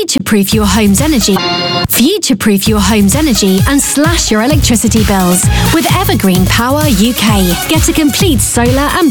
Future-proof your home's energy. Future-proof your home's energy and slash your electricity bills with Evergreen Power UK. Get a complete solar and